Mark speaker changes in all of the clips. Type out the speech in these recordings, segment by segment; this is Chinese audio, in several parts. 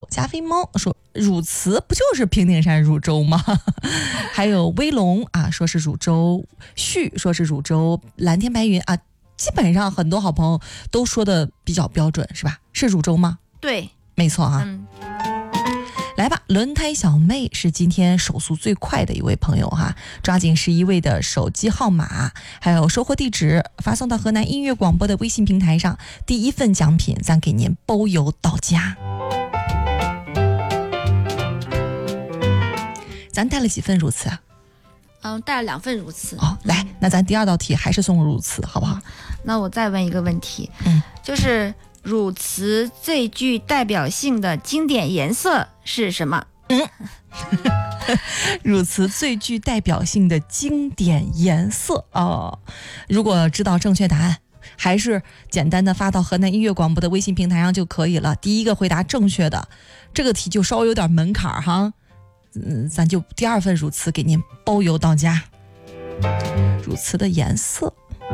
Speaker 1: 加菲猫说汝慈不就是平顶山汝州吗？还有威龙啊，说是汝州，旭说是汝州，蓝天白云啊，基本上很多好朋友都说的比较标准，是吧？是汝州吗？
Speaker 2: 对，
Speaker 1: 没错啊。来吧，轮胎小妹是今天手速最快的一位朋友哈，抓紧11位的手机号码，还有收货地址，发送到河南音乐广播的微信平台上，第一份奖品咱给您包邮到家。咱带了几份乳瓷啊？
Speaker 2: 带了2份乳瓷。
Speaker 1: 来，那咱第2道题还是送乳瓷，好不好？
Speaker 2: 那我再问一个问题，就是乳瓷最具代表性的经典颜色是什么？
Speaker 1: 乳瓷最具代表性的经典颜色如果知道正确答案，还是简单的发到河南音乐广播的微信平台上就可以了。第一个回答正确的，这个题就稍微有点门槛哈。咱就第2份乳瓷给您包邮到家。乳瓷的颜色，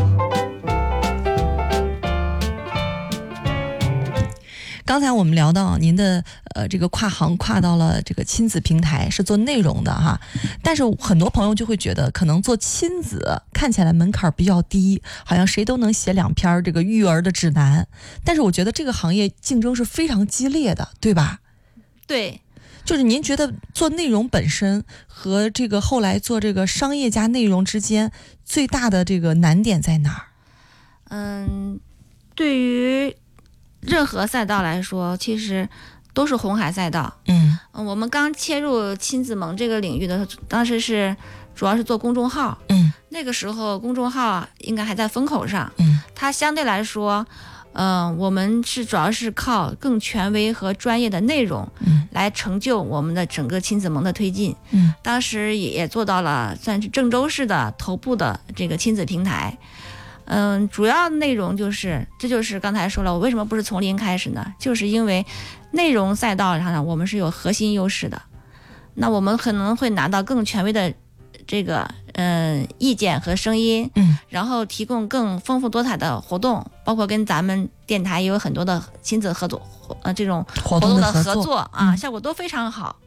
Speaker 1: 刚才我们聊到您的这个跨行跨到了这个亲子平台，是做内容的哈。但是很多朋友就会觉得，可能做亲子看起来门槛比较低，好像谁都能写2篇这个育儿的指南。但是我觉得这个行业竞争是非常激烈的，对吧？
Speaker 2: 对。
Speaker 1: 就是您觉得做内容本身和这个后来做这个商业加内容之间最大的这个难点在哪儿？
Speaker 2: 对于任何赛道来说，其实都是红海赛道。我们刚切入亲子萌这个领域的，当时是主要是做公众号。那个时候公众号应该还在风口上。它相对来说，我们主要是靠更权威和专业的内容，来成就我们的整个亲子萌的推进。当时也做到了算是郑州市的头部的这个亲子平台。主要内容这就是刚才说了，我为什么不是从零开始呢？就是因为内容赛道上我们是有核心优势的，那我们可能会拿到更权威的这个意见和声音，然后提供更丰富多彩的活动，包括跟咱们电台也有很多的亲子合作，这种活动的合作效果都非常好。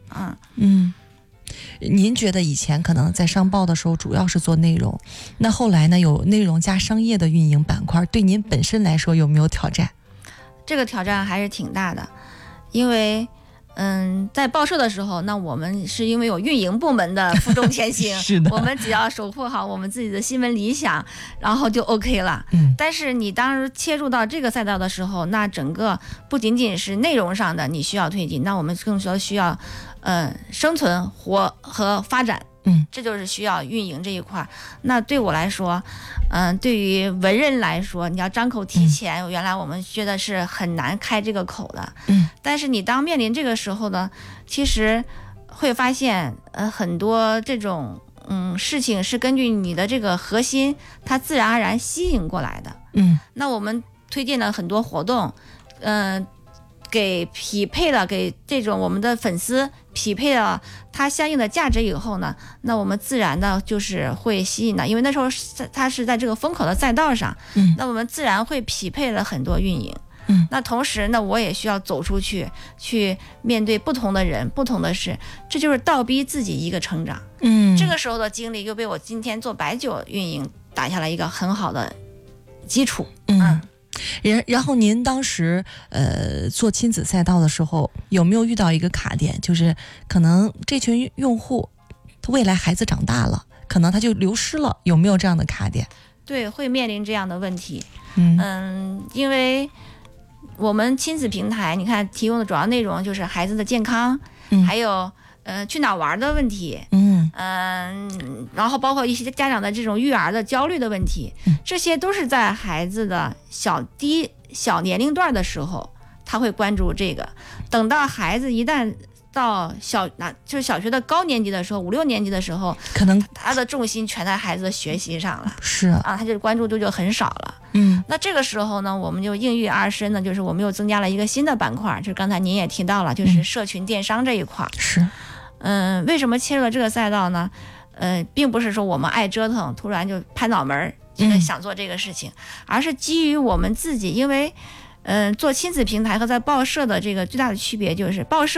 Speaker 1: 您觉得以前可能在商报的时候主要是做内容，那后来呢有内容加商业的运营板块，对您本身来说有没有挑战？
Speaker 2: 这个挑战还是挺大的，因为在报社的时候，那我们是因为有运营部门的负重前行，
Speaker 1: 是的，
Speaker 2: 我们只要守护好我们自己的新闻理想，然后就 OK 了。但是你当时切入到这个赛道的时候，那整个不仅仅是内容上的你需要推进，那我们更需要生存活和发展。这就是需要运营这一块。那对我来说，对于文人来说，你要张口提钱，原来我们觉得是很难开这个口的。但是你当面临这个时候呢，其实会发现，很多这种事情是根据你的这个核心，它自然而然吸引过来的。那我们推荐了很多活动，给匹配了，给这种我们的粉丝匹配了它相应的价值以后呢，那我们自然的就是会吸引的，因为那时候它是在这个风口的赛道上，那我们自然会匹配了很多运营。那同时呢，我也需要走出去，去面对不同的人、不同的事，这就是倒逼自己一个成长。这个时候的经历又被我今天做白酒运营打下了一个很好的基础。
Speaker 1: 然后您当时做亲子赛道的时候，有没有遇到一个卡点，就是可能这群用户未来孩子长大了，可能他就流失了，有没有这样的卡点？
Speaker 2: 对，会面临这样的问题。因为我们亲子平台，你看提供的主要内容就是孩子的健康，还有去哪玩的问题，然后包括一些家长的这种育儿的焦虑的问题，这些都是在孩子的小年龄段的时候，他会关注这个。等到孩子一旦到就是小学的高年级的时候，5、6年级的时候，
Speaker 1: 可能
Speaker 2: 他的重心全在孩子的学习上了，
Speaker 1: 是
Speaker 2: 啊，他就关注度就很少了。那这个时候呢，我们就应运而生呢，就是我们又增加了一个新的板块，就是刚才您也提到了，就是社群电商这一块。
Speaker 1: 是，
Speaker 2: 为什么切入了这个赛道呢？并不是说我们爱折腾，突然就拍脑门想做这个事情，而是基于我们自己，因为做亲子平台和在报社的这个最大的区别就是报社